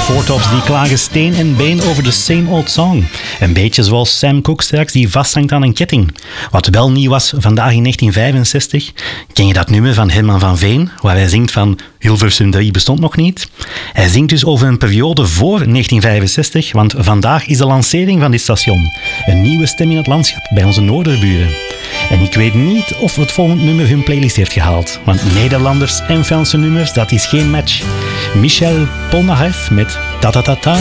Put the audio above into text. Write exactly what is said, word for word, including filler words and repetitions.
Four Tops die klagen steen en been over de same old song. Een beetje zoals Sam Cooke straks die vasthangt aan een ketting. Wat wel nieuw was vandaag in negentien vijfenzestig. Ken je dat nummer van Herman van Veen, waar hij zingt van Hilversum drie bestond nog niet? Hij zingt dus over een periode voor negentien vijfenzestig, want vandaag is de lancering van dit station. Een nieuwe stem in het landschap bij onze noorderburen. En ik weet niet of het volgende nummer hun playlist heeft gehaald, want Nederlanders en Franse nummers, dat is geen match. Michel Polnareff met Ta Ta Ta Ta.